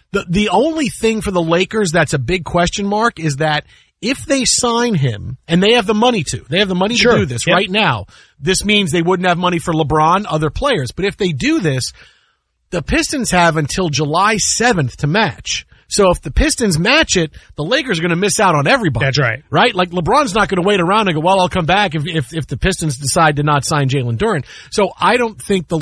The only thing for the Lakers that's a big question mark is that if they sign him, and they have the money to do this right now, this means they wouldn't have money for LeBron, other players. But if they do this, the Pistons have until July 7th to match. So if the Pistons match it, the Lakers are going to miss out on everybody. That's right. Right? Like LeBron's not going to wait around and go, well, I'll come back if the Pistons decide to not sign Jalen Duren. So I don't think the